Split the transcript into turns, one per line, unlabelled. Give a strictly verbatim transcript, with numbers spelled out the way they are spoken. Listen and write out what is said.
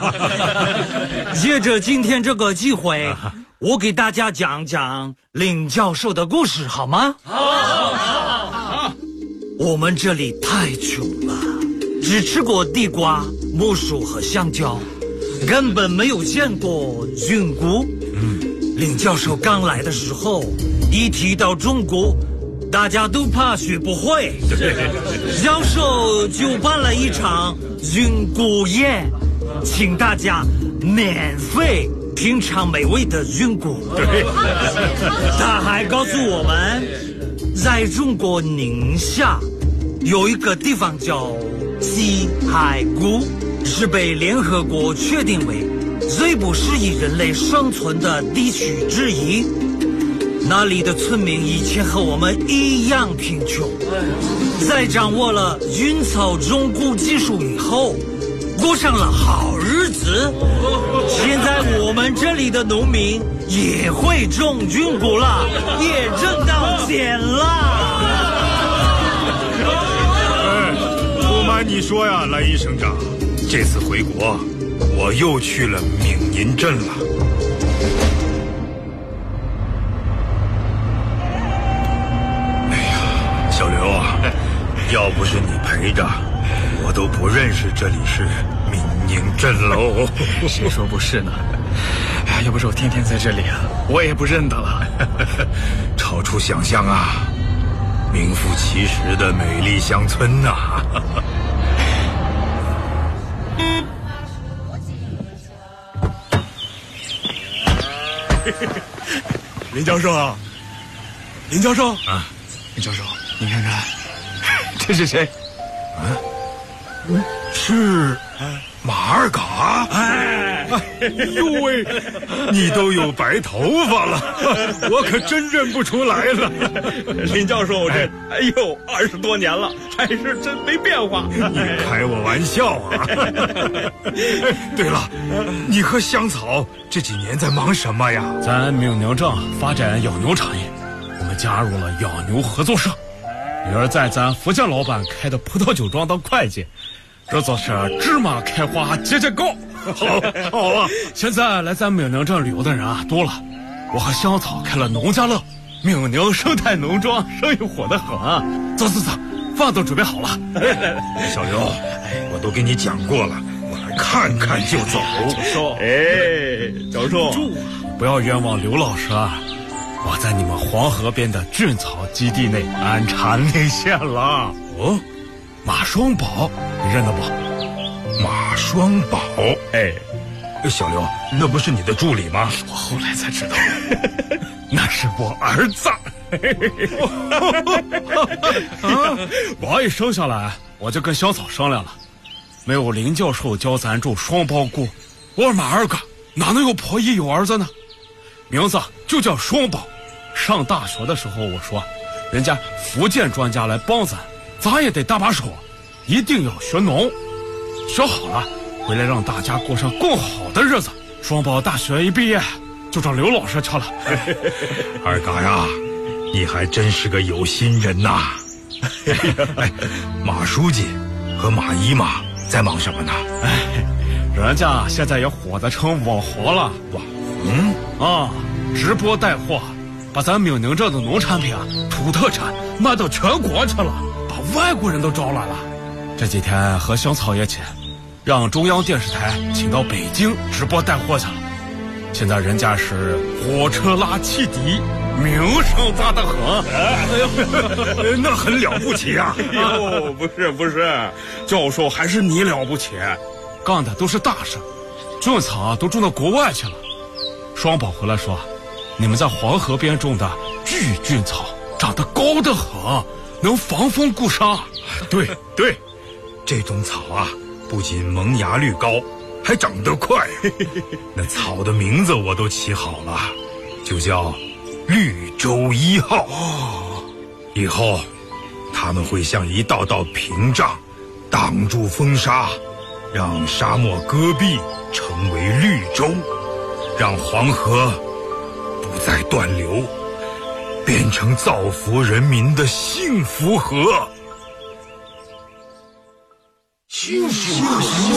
借着今天这个机会，我给大家讲讲林教授的故事，好吗？好，好，好。我们这里太穷了，只吃过地瓜、木薯和香蕉，根本没有见过菌菇。嗯，林教授刚来的时候，一提到中国，大家都怕学不会。教授就办了一场菌菇宴，请大家免费品尝美味的菌菇。对，他还告诉我们，在中国宁夏有一个地方叫西海谷，是被联合国确定为最不适宜人类生存的地区之一。那里的村民以前和我们一样贫穷，在掌握了菌草种菇技术以后，过上了好日子。现在我们这里的农民也会种菌菇了，也挣到钱了。
哎，不瞒你说呀，蓝衣省长，这次回国，我又去了闽宁镇了。小刘啊，要不是你陪着，我都不认识这里是闽宁镇喽。
谁说不是呢？哎呀，要不是我天天在这里啊，我也不认得了。
超出想象啊，名副其实的美丽乡村呐、啊。
林教授啊，林教授
啊，
林教授，你看看，这是谁？
啊，是马尔嘎。
哎，哎呦喂，你都有白头发了，我可真认不出来了。
林教授这，哎呦，二十多年了，还是真没变化。
你开我玩笑啊！对了，你和香草这几年在忙什么呀？
咱闽宁镇发展养牛产业，我们加入了养牛合作社。女儿在咱福建老板开的葡萄酒庄当会计，这就是芝麻开花节节高。
好，好啊！
现在来咱闽宁镇旅游的人啊多了，我和香草开了农家乐，闽宁生态农庄生意火得很啊！走走走，饭都准备好了。
小刘，我都跟你讲过了，我来看看就走。
教授，
哎，教授，
不要冤枉刘老师啊！我在你们黄河边的菌草基地内安插内线了。哦，马双宝，你认得不？
马双宝，
哎，
小刘，那不是你的助理吗？
我后来才知道，那是我儿子。啊，我一生下来，我就跟香草商量了，没有林教授教咱种双苞菇，我马二哥哪能有婆姨有儿子呢？名字就叫双宝。上大学的时候，我说，人家福建专家来帮咱，咱也得搭把手，一定要学农，学好了，回来让大家过上更好的日子。双宝大学一毕业，就找刘老师去了。
二嘎呀，你还真是个有心人呐！哎，马书记和马姨妈在忙什么呢？
哎，人家现在也火得成网红了。
哇，嗯
啊，直播带货，把咱闽宁镇的农产品啊、土特产卖到全国去了，把外国人都招来了。这几天和香草一起，让中央电视台请到北京直播带货去了。现在人家是火车拉汽笛，名声大得很。
哎呦，那很了不起啊！
哟，不是不是，教授还是你了不起，
干的都是大事，菌草都种到国外去了。双宝回来说，你们在黄河边种的巨菌草长得高得很，能防风固沙。
对对，这种草啊，不仅萌芽率高，还长得快。那草的名字我都起好了，就叫绿洲一号。以后他们会像一道道屏障，挡住风沙，让沙漠戈壁成为绿洲，让黄河不再断流，变成造福人民的幸福河。幸福河。